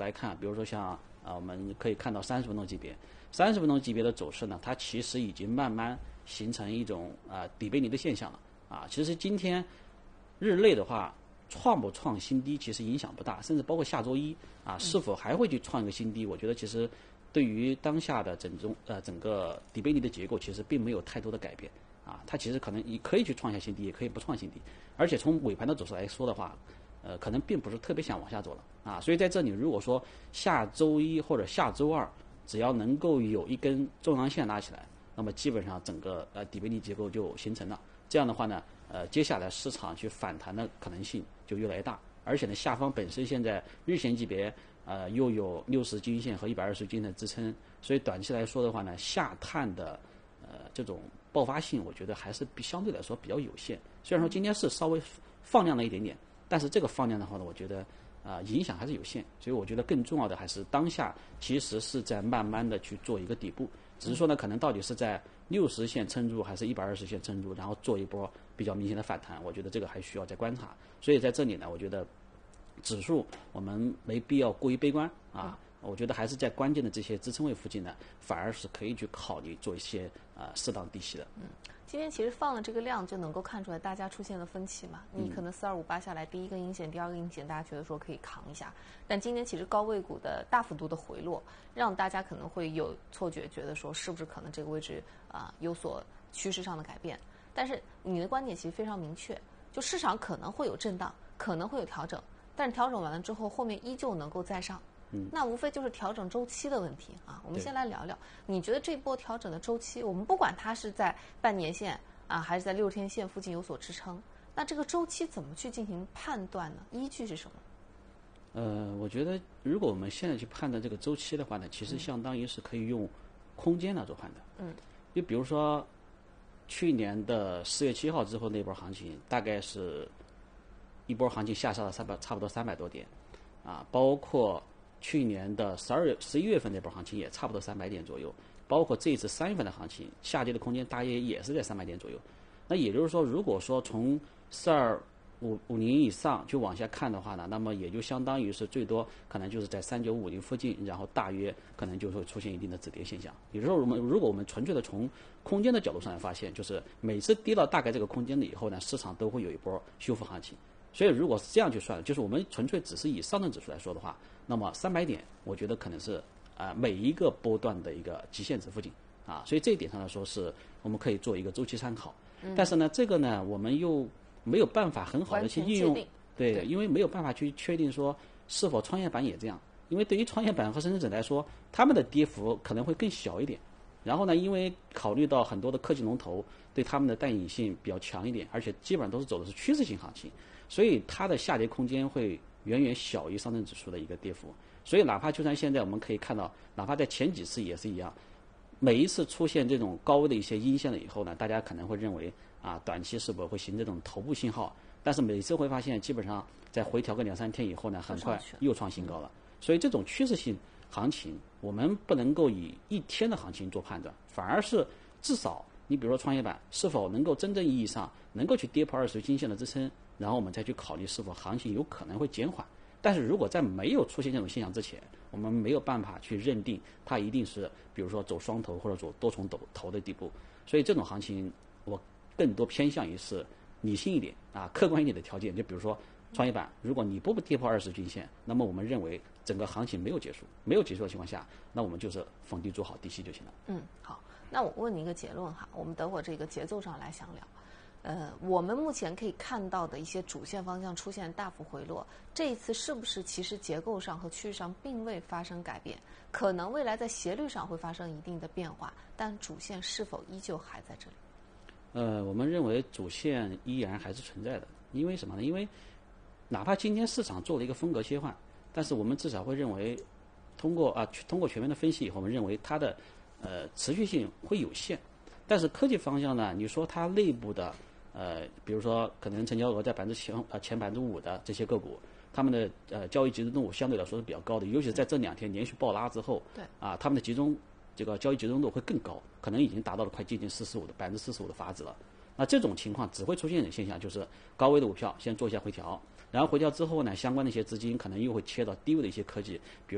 来看，比如说像我们可以看到30分钟级别，30分钟级别的走势呢，它其实已经慢慢形成一种底背离的现象了其实今天日内的话，创不创新低其实影响不大，甚至包括下周一是否还会去创一个新低，我觉得其实对于当下的整个底背离的结构，其实并没有太多的改变它其实可能也可以去创一下新低，也可以不创新低，而且从尾盘的走势来说的话，可能并不是特别想往下走了所以在这里如果说下周一或者下周二，只要能够有一根中阳线拉起来，那么基本上整个底背离结构就形成了。这样的话呢，接下来市场去反弹的可能性就越来越大，而且呢，下方本身现在日线级别又有60均线和120均线的支撑，所以短期来说的话呢，下探的这种爆发性，我觉得还是相对来说比较有限。虽然说今天是稍微放量了一点点，但是这个放量的话呢，我觉得影响还是有限。所以我觉得更重要的还是当下其实是在慢慢的去做一个底部，只是说呢，可能到底是在60线撑住还是120线撑住，然后做一波比较明显的反弹，我觉得这个还需要再观察。所以在这里呢，我觉得指数我们没必要过于悲观我觉得还是在关键的这些支撑位附近呢，反而是可以去考虑做一些适当低吸的。 今天其实放了这个量，就能够看出来大家出现了分歧嘛。你可能4258下来，第一根阴线、第二个阴线，大家觉得说可以扛一下，但今天其实高位股的大幅度的回落，让大家可能会有错觉，觉得说是不是可能这个位置有所趋势上的改变。但是你的观点其实非常明确，就市场可能会有震荡，可能会有调整，但是调整完了之后，后面依旧能够再上。那无非就是调整周期的问题我们先来聊聊，你觉得这波调整的周期，我们不管它是在半年线还是在60天线附近有所支撑，那这个周期怎么去进行判断呢？依据是什么？ 我觉得如果我们现在去判断这个周期的话呢，其实相当于是可以用空间来做判断。就比如说去年的4月7号之后那波行情，大概是一波行情下杀了差不多300多点包括去年的11月份那波行情也差不多300点左右，包括这一次3月份的行情下跌的空间大约也是在300点左右。那也就是说，如果说从42550以上就往下看的话呢，那么也就相当于是最多可能就是在3950附近，然后大约可能就会出现一定的止跌现象。也就是说，如果我们纯粹的从空间的角度上来发现，就是每次跌到大概这个空间了以后呢，市场都会有一波修复行情。所以如果是这样去算，就是我们纯粹只是以上证指数来说的话，那么300点我觉得可能是每一个波段的一个极限值附近所以这一点上来说是我们可以做一个周期参考。但是呢，这个呢我们又没有办法很好的去应用，对，因为没有办法去确定说是否创业板也这样，因为对于创业板和深圳指来说，他们的跌幅可能会更小一点。然后呢，因为考虑到很多的科技龙头对他们的带引性比较强一点，而且基本上都是走的是趋势性行情，所以它的下跌空间会远远小于上证指数的一个跌幅。所以哪怕就算现在我们可以看到，哪怕在前几次也是一样，每一次出现这种高位的一些阴线了以后呢，大家可能会认为短期是否会形成这种头部信号，但是每次会发现基本上在回调个2-3天以后呢，很快又创新高了。所以这种趋势性行情我们不能够以一天的行情做判断，反而是至少你比如说创业板是否能够真正意义上能够去跌破20均线的支撑，然后我们再去考虑是否行情有可能会减缓。但是如果在没有出现这种现象之前，我们没有办法去认定它一定是比如说走双头或者走多重头的底部。所以这种行情我更多偏向于是理性一点客观一点的条件。就比如说创业板，如果你不跌破20均线，那么我们认为整个行情没有结束的情况下，那我们就是逢低做好低吸就行了。 好，那我问你一个结论我们等会儿这个节奏上来详聊。我们目前可以看到的一些主线方向出现大幅回落，这一次是不是其实结构上和趋势上并未发生改变？可能未来在斜率上会发生一定的变化，但主线是否依旧还在这里？ 我们认为主线依然还是存在的。因为什么呢？因为哪怕今天市场做了一个风格切换，但是我们至少会认为通过全面的分析以后，我们认为它的持续性会有限。但是科技方向呢，你说它内部的比如说可能成交额在前5%的这些个股，他们的交易集中度相对来说是比较高的，尤其是在这2天连续暴拉之后， 对他们的这个交易集中度会更高，可能已经达到了快接近45%的阀值了。那这种情况只会出现一种现象，就是高位的股票先做一下回调，然后回调之后呢，相关的一些资金可能又会切到低位的一些科技，比如